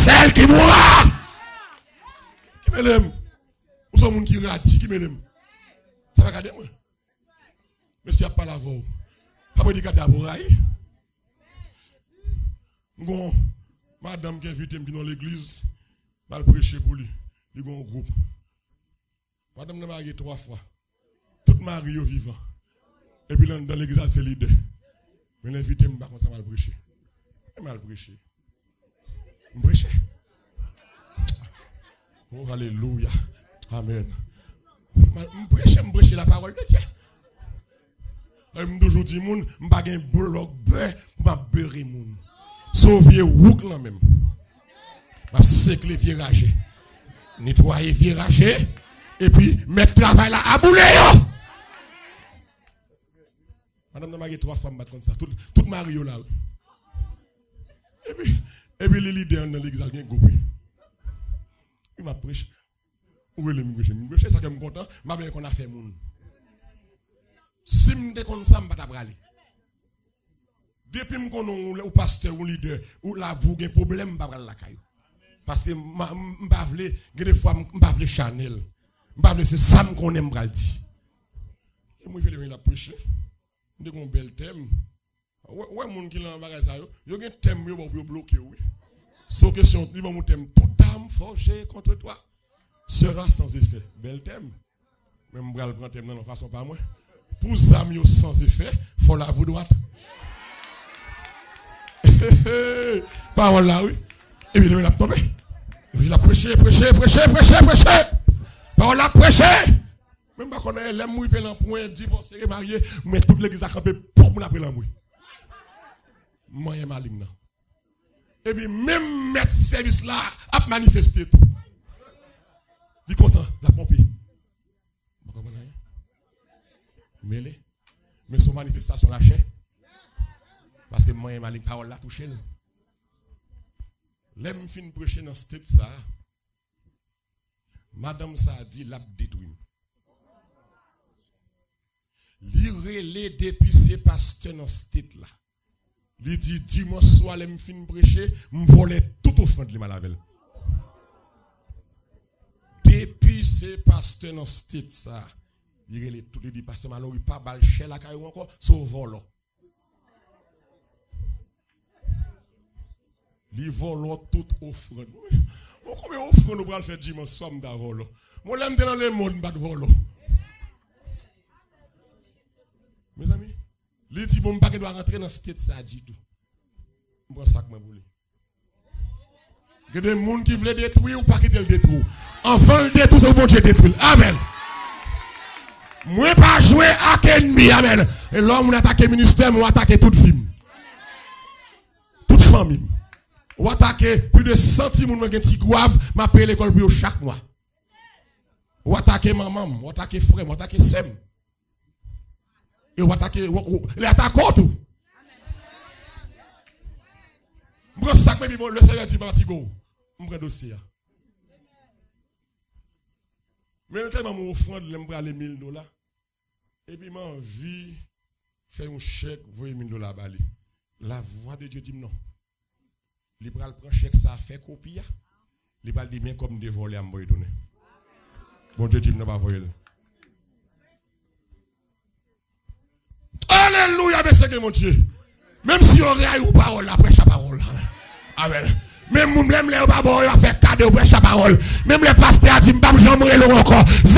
celle qui mourra. Qui me l'aime? Ou sont monde qui radis, qui me l'aime? Ça va garder moi. Mais s'il n'y a pas la voix, pas de garder à boraille. Bon, madame qui invite dans l'église, va le prêcher pour lui. Il y a un groupe. Madame n'a marié 3 fois. Toute mariée vivant. Et puis dans l'église, c'est l'idée. Mais l'invité m'a comme ça mal prêcher. Mal prêcher. Prêcher. Oh, alléluia. Amen. Prêcher la parole de Dieu. Je toujours dit, je ne vais pas un bloc beurre pour me beurrer moun. Sauver rouk là même. Je vais sécler virage. Nettoyer virage. Et puis mettre travail là à bouler. Madame n'a marié 3 femmes comme ça. Tout Mario là. Et puis les leaders dans l'église ont gagné. Il m'a prêché. Où est le prêcher? Ça que je suis content. Je bien qu'on a fait moun. Si je suis comme ça, je ne vais pas aller. Depuis que je suis un pasteur ou leader, ou là, vous avez un problème, je ne vais pas aller. Parce que je ne vais pas aller, des fois, je ne vais pas aller Chanel. Je ne vais pas aller, c'est ça que je aime dire. Et moi, je vais venir prêcher. Je vais un bel thème. Ouais, les gens qui l'ont bagage ça, il y a un thème pour bloquer. Sans question, ils vont thème. Toute âme forgée contre toi sera sans effet. Bel thème. Même je vais prendre thème de façon pas moi. Pour amis sans effet, il faut la vous droite. Parole là, oui. Et puis, il a tombé. Il a prêché. Parole là, prêché. Même pas qu'on a les mouilles fait dans point, divorcé, marié, mais toute l'église a campé pour nous après la mouille. Moi, je maligne. Et puis, même mettre service là, a manifesté tout. Il est content, la pompe. Vous comprenez? Mais son manifestation la chair. Parce que moi, je maligne, parole là, touché. L'aime fin prêcher dans ce tête ça. Madame ça a dit, l'a détruit. Lirez-les depuis ces pasteurs dans ce tête là. Il dit, dimanche soir, l'aime fin prêcher, me volait tout offrande de malavel. Depuis ces pasteurs dans ce tête ça. Lirez-les tous les pasteurs malheureux, il pas bal chez la caillou encore, sauf volant. Li volent toute offrande. Combien d'offrandes nous allons faire dimanche soir d'avolo? Moi, l'aime dans le monde, pas de volo. Mes amis, les petits bons paquets doivent rentrer dans cette tête, ça dit tout. Je prends ça comme vous. Il y a des gens qui veulent détruire ou pas quitter le détruire. Enfin, le détruire, c'est le bon Dieu détruire. Amen. Moi, pas jouer à ennemi. Amen. Et l'homme, on attaque le ministère, on attaque toute femme. Toute famille. Ou attaquer plus de 100 personnes qui sont graves, m'a payé l'école pour chaque mois. Ou attaquer maman, ou attaquer frère, ou attaquer sem. Et ou attaquer, les attaquants tout. Je prends ça, mais le Seigneur dit Martigo. Je prends dossier. Mais le temps où je offrande, je vais aller $1000. Et puis, j'ai envie de faire un chèque, vous $1000 balé. La voix de Dieu dit non. Il prend le chèque, ça fait copie. Il va dire, mais comme des volets à me donner. Bon Dieu dit, ne va pas voyer. Alléluia, merci mon Dieu. Même si on a eu parole, après la parole. Amen. Même si on a eu parole, on va faire cadeau après la parole. Même les pasteurs disent, je ne vais pas encore.